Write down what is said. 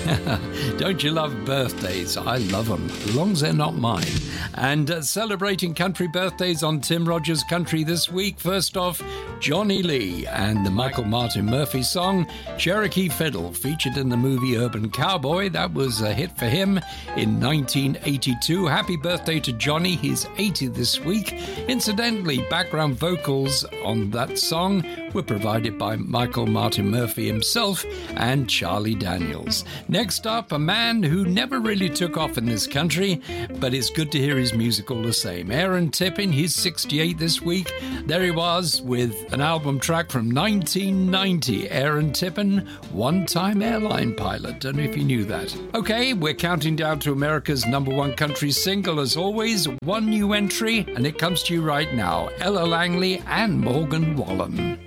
Don't you love birthdays? I love them, as long as they're not mine. And celebrating country birthdays on Tim Rogers Country this week. First off, Johnny Lee and the Michael Martin Murphey song, Cherokee Fiddle, featured in the movie Urban Cowboy. That was a hit for him in 1982. Happy birthday to Johnny. He's 80 this week. Incidentally, background vocals on that song were provided by Michael Martin Murphey himself and Charlie Daniels. Next up, a man who never really took off in this country, but it's good to hear his music all the same. Aaron Tippin, he's 68 this week. There he was with an album track from 1990. Aaron Tippin, one-time airline pilot. Don't know if you knew that. Okay, we're counting down to America's #1 country single as always. One new entry, and it comes to you right now. Ella Langley and Morgan Wallen.